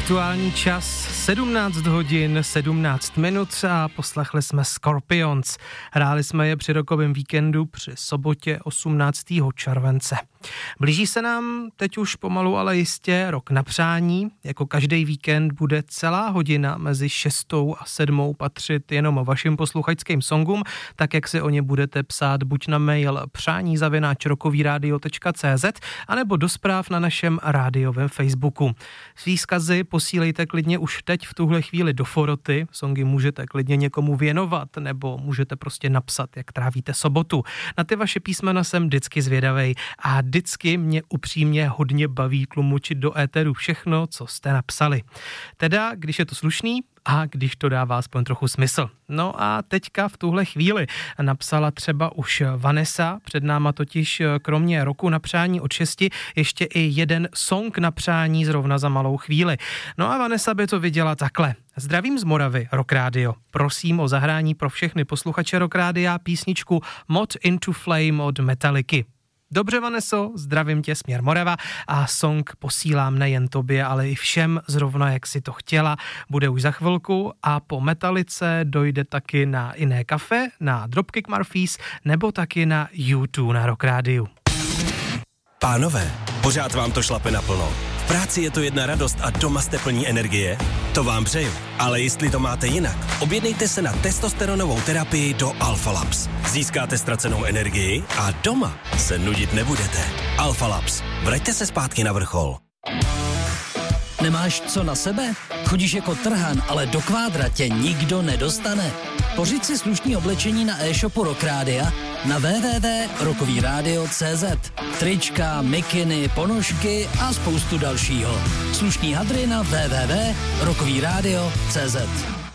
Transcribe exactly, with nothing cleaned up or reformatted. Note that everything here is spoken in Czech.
Aktuální čas sedmnáct hodin sedmnáct minut a poslechli jsme Scorpions. Hráli jsme je při rokovém víkendu při sobotě osmnáctého července. Blíží se nám teď už pomalu, ale jistě rok na přání. Jako každý víkend bude celá hodina mezi šestou a sedmou patřit jenom vašim posluchačským songům, tak jak si o ně budete psát buď na mail přání zavináč rokovýradio tečka cé zet anebo do zpráv na našem rádiovém Facebooku. Svý vzkazy posílejte klidně už teď v tuhle chvíli do foroty. Songy můžete klidně někomu věnovat nebo můžete prostě napsat, jak trávíte sobotu. Na ty vaše písmena jsem vždycky zvědavej a vždycky mě upřímně hodně baví tlumočit do éteru všechno, co jste napsali. Teda, když je to slušný a když to dává aspoň trochu smysl. No a teďka v tuhle chvíli napsala třeba už Vanessa, před náma totiž kromě roku na přání od šesti ještě i jeden song na přání zrovna za malou chvíli. No a Vanessa by to viděla takhle. Zdravím z Moravy, Rock Radio. Prosím o zahrání pro všechny posluchače Rock Radia písničku Mod into Flame od Metalliky. Dobře, Vaneso, zdravím tě, směr Morava a song posílám nejen tobě, ale i všem zrovna, jak si to chtěla. Bude už za chvilku a po Metalice dojde taky na Iné kafe, na Dropkick Murphys nebo taky na U dva na Rock Rádiu. Pánové, pořád vám to šlape naplno. V práci je to jedna radost a doma jste plní energie? To vám přeju. Ale jestli to máte jinak, objednejte se na testosteronovou terapii do Alpha Labs. Získáte ztracenou energii a doma se nudit nebudete. Alpha Labs. Vraťte se zpátky na vrchol. Nemáš co na sebe? Chodíš jako trhan, ale do kvádra tě nikdo nedostane. Pořiď si slušný oblečení na e-shopu Rock Rádia na w w w tečka rokovýradio tečka cé zet. Trička, mikiny, ponožky a spoustu dalšího. Slušný hadry na w w w tečka rokovýradio tečka cé zet.